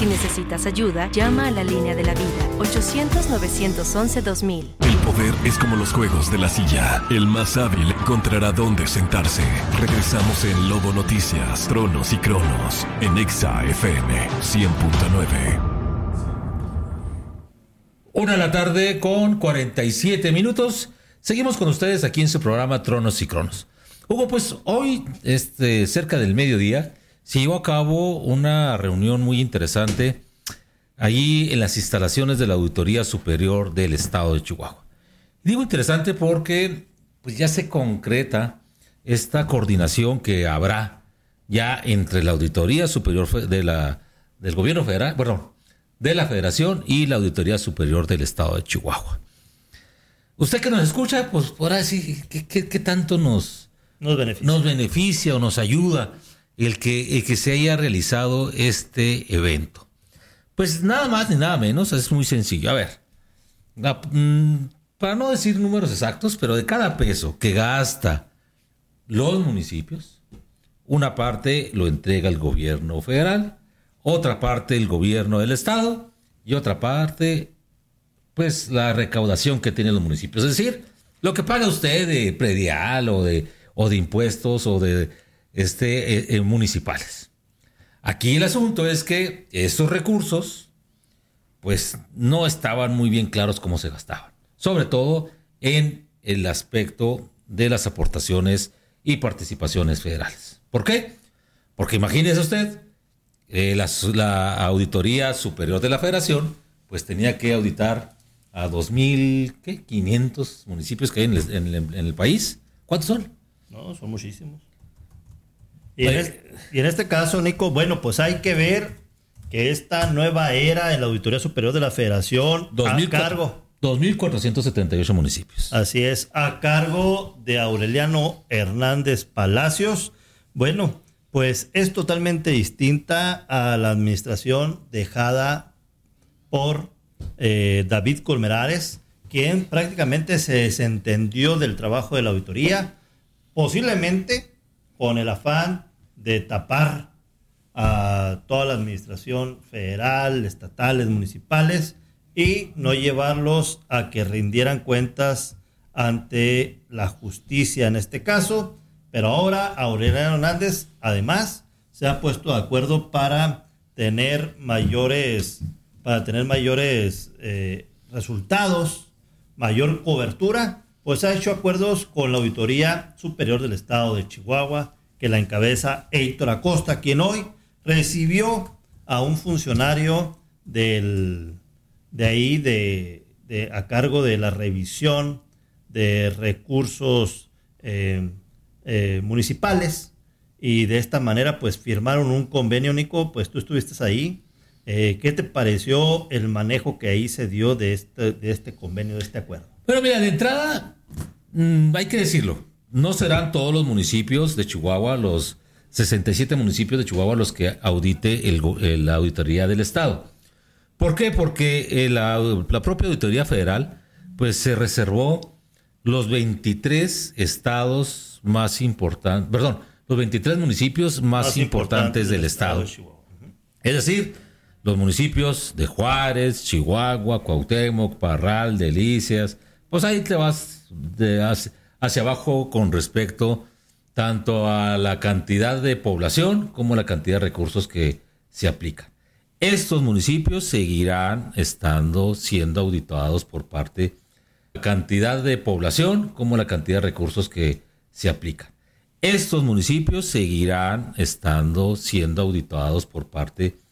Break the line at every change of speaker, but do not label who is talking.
Si necesitas ayuda, llama a la línea de la vida, 800-911-2000.
El poder es como los juegos de la silla. El más hábil encontrará dónde sentarse. Regresamos en Lobo Noticias, Tronos y Cronos, en Exa FM 100.9.
1:00 con 47 minutos. Seguimos con ustedes aquí en su programa Tronos y Cronos. Hugo, pues hoy, cerca del mediodía, se llevó a cabo una reunión muy interesante allí en las instalaciones de la Auditoría Superior del Estado de Chihuahua. Digo interesante porque pues ya se concreta esta coordinación que habrá ya entre la Auditoría Superior del Gobierno Federal, de la Federación y la Auditoría Superior del Estado de Chihuahua. Usted que nos escucha, pues podrá decir qué tanto nos beneficia o nos ayuda el que se haya realizado este evento. Pues nada más ni nada menos, es muy sencillo. A ver, para no decir números exactos, pero de cada peso que gasta los municipios, una parte lo entrega el gobierno federal, otra parte el gobierno del estado y otra parte, pues la recaudación que tienen los municipios. Es decir, lo que paga usted de predial o de impuestos o de municipales. Aquí el asunto es que estos recursos pues no estaban muy bien claros cómo se gastaban, sobre todo en el aspecto de las aportaciones y participaciones federales. ¿Por qué? Porque imagínese usted, la Auditoría Superior de la Federación pues tenía que auditar a 2,500 municipios que hay en el país. ¿Cuántos son?
No, son muchísimos. Y en este caso, Nico, bueno, pues hay que ver que esta nueva era en la Auditoría Superior de la Federación
2,478 municipios.
Así es, a cargo de Aureliano Hernández Palacios. Bueno, pues es totalmente distinta a la administración dejada por David Colmenares, quien prácticamente se desentendió del trabajo de la auditoría, posiblemente con el afán de tapar a toda la administración federal, estatales, municipales y no llevarlos a que rindieran cuentas ante la justicia en este caso. Pero ahora Aureliano Hernández además se ha puesto de acuerdo para tener mayores resultados, mayor cobertura. Pues ha hecho acuerdos con la Auditoría Superior del Estado de Chihuahua, que la encabeza Héctor Acosta, quien hoy recibió a un funcionario a cargo de la revisión de recursos municipales, y de esta manera pues firmaron un convenio. Nico, pues tú estuviste ahí. ¿Qué te pareció el manejo que ahí se dio de este convenio, de este acuerdo?
Pero mira, de entrada, hay que decirlo, no serán todos los municipios de Chihuahua, los 67 municipios de Chihuahua, los que audite la Auditoría del Estado. ¿Por qué? Porque la propia Auditoría Federal pues se reservó los 23 estados más importantes, los 23 municipios más importantes del estado.
De Chihuahua.
Es decir, los municipios de Juárez, Chihuahua, Cuauhtémoc, Parral, Delicias. Pues ahí te vas hacia abajo con respecto tanto a la cantidad de población como la cantidad de recursos que se aplican. Estos municipios seguirán siendo auditados por parte de la cantidad de población como la cantidad de recursos que se aplican. Estos municipios seguirán siendo auditados por parte